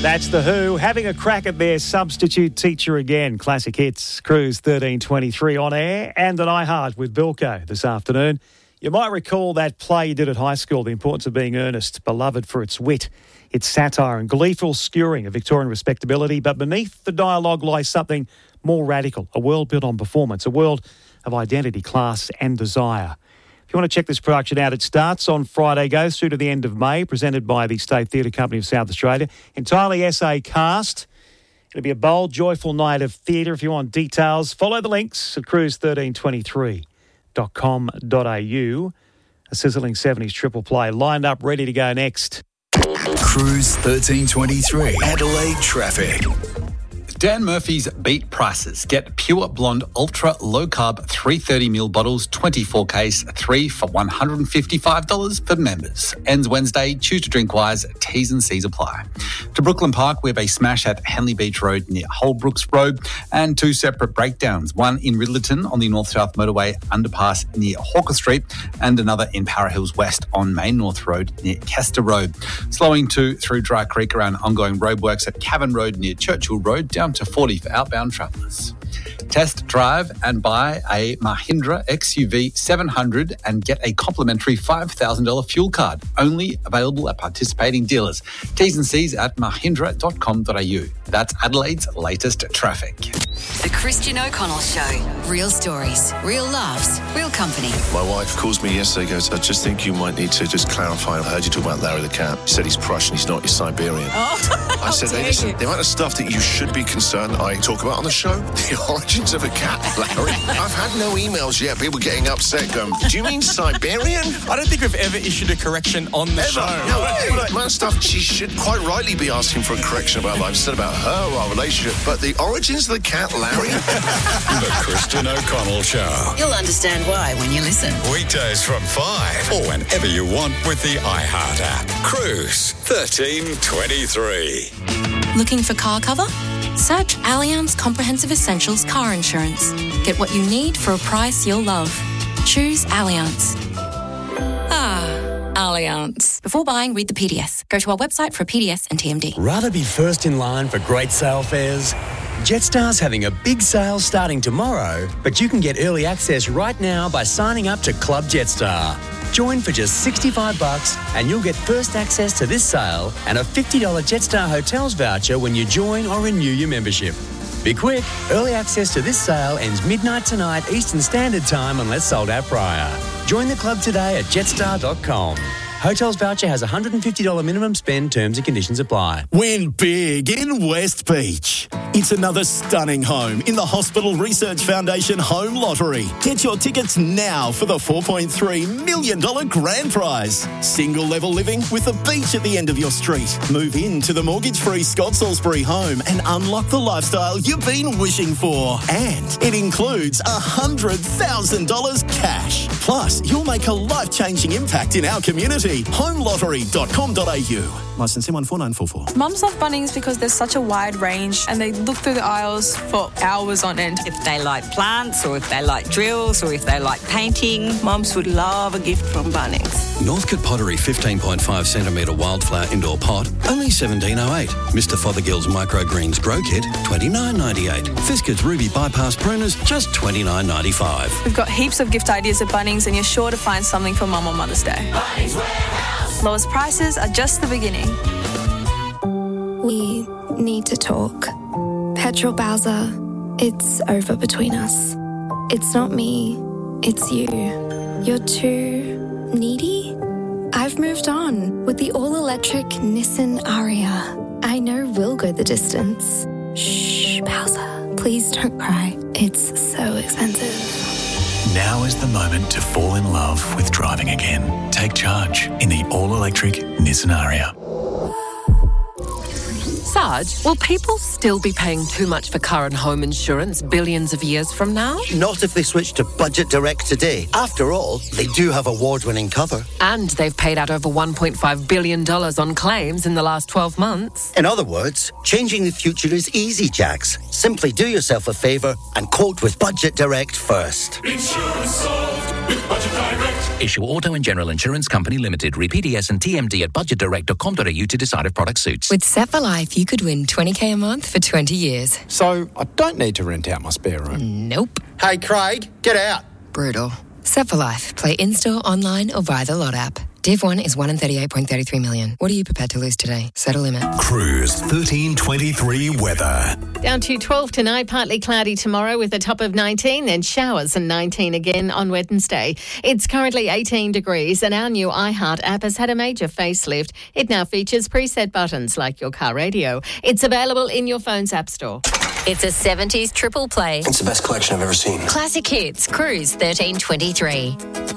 That's The Who having a crack at their substitute teacher again. Classic hits, Cruise 1323 on air and an iHeart with Bilko this afternoon. You might recall that play you did at high school, The Importance of Being Earnest, beloved for its wit, its satire and gleeful skewering of Victorian respectability. But beneath the dialogue lies something more radical, a world built on performance, a world of identity, class and desire. If you want to check this production out, it starts on Friday, goes through to the end of May, presented by the State Theatre Company of South Australia. Entirely SA cast. It'll be a bold, joyful night of theatre. If you want details, follow the links at cruise1323.com.au. A sizzling 70s triple play lined up, ready to go next. Cruise 1323, Adelaide traffic. Dan Murphy's beat prices. Get Pure Blonde Ultra Low Carb 330ml bottles, 24 case, 3 for $155 for members. Ends Wednesday. Choose to drink wise. T's and C's apply. To Brooklyn Park, we have a smash at Henley Beach Road near Holbrooks Road and 2 separate breakdowns. One in Riddlerton on the North-South Motorway underpass near Hawker Street and another in Para Hills West on Main North Road near Kester Road. Slowing through Dry Creek around ongoing roadworks at Cavan Road near Churchill Road, down to 40 for outbound travellers. Test drive and buy a Mahindra XUV 700 and get a complimentary $5,000 fuel card. Only available at participating dealers. T's and C's at mahindra.com.au. That's Adelaide's latest traffic. The Christian O'Connell Show. Real stories, real laughs, real company. My wife calls me yesterday, goes, I just think you might need to just clarify. I heard you talk about Larry the cat. He said he's Prussian, he's not, he's Siberian. Oh, I said, hey, listen, the amount of stuff that you should be concerned I talk about on the show, the origins of a cat, Larry. I've had no emails yet, people getting upset going, do you mean Siberian? I don't think we've ever issued a correction on the show. No, the amount of stuff she should quite rightly be asking for a correction about what I've said about her or our relationship, but the origins of the cat, Larry. The Christian O'Connell Show. You'll understand why when you listen. Weekdays from 5 or whenever you want with the iHeart app. Cruise 1323. Looking for car cover? Search Allianz Comprehensive Essentials Car Insurance. Get what you need for a price you'll love. Choose Allianz. Allianz. Before buying, read the PDS. Go to our website for a PDS and TMD. Rather be first in line for great sale fares? Jetstar's having a big sale starting tomorrow, but you can get early access right now by signing up to Club Jetstar. Join for just $65 and you'll get first access to this sale and a $50 Jetstar Hotels voucher when you join or renew your membership. Be quick, early access to this sale ends midnight tonight Eastern Standard Time unless sold out prior. Join the club today at jetstar.com. Hotels voucher has $150 minimum spend. Terms and conditions apply. Win big in West Beach. It's another stunning home in the Hospital Research Foundation Home Lottery. Get your tickets now for the $4.3 million grand prize. Single level living with a beach at the end of your street. Move into the mortgage-free Scott Salisbury home and unlock the lifestyle you've been wishing for. And it includes $100,000 cash. Plus, you'll make a life-changing impact in our community. Homelottery.com.au. Licence M14944. Mums love Bunnings because there's such a wide range and they look through the aisles for hours on end. If they like plants or if they like drills or if they like painting, mums would love a gift from Bunnings. Northcote Pottery 15.5 centimetre wildflower indoor pot, only $17.08. Mr Fothergill's Microgreens Grow Kit, $29.98. Fiskard's Ruby Bypass Pruners, just $29.95. We've got heaps of gift ideas at Bunnings and you're sure to find something for Mum on Mother's Day. Bunnings Warehouse. Lowest prices are just the beginning. We need to talk. Petrol Bowser, it's over between us. It's not me, it's you. You're too needy? I've moved on with the all-electric Nissan Ariya. I know we'll go the distance. Shh, Bowser, please don't cry. It's so expensive. Now is the moment to fall in love with driving again. Take charge in the all-electric Nissan Ariya. Sarge, will people still be paying too much for car and home insurance billions of years from now? Not if they switch to Budget Direct today. After all, they do have award-winning cover. And they've paid out over $1.5 billion on claims in the last 12 months. In other words, changing the future is easy, Jax. Simply do yourself a favour and quote with Budget Direct first. Insurance solved. with Budget Direct. Issue Auto and General Insurance Company Limited. Read PDS and TMD at budgetdirect.com.au to decide if product suits. With Set for Life, you could win $20,000 a month for 20 years. So I don't need to rent out my spare room? Nope. Hey, Craig, get out. Brutal. Set for Life. Play in-store, online or via the Lot app. Div 1 is 1 in 38.33 million. What are you prepared to lose today? Set a limit. Cruise 1323 weather. Down to 12 tonight, partly cloudy tomorrow with a top of 19, then showers and 19 again on Wednesday. It's currently 18 degrees and our new iHeart app has had a major facelift. It now features preset buttons like your car radio. It's available in your phone's app store. It's a 70s triple play. It's the best collection I've ever seen. Classic hits, Cruise 1323.